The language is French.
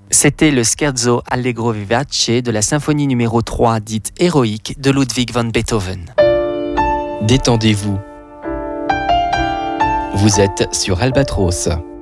C'était le Scherzo Allegro Vivace de la symphonie numéro 3 dite héroïque de Ludwig van Beethoven. Détendez-vous. Vous êtes sur Albatros.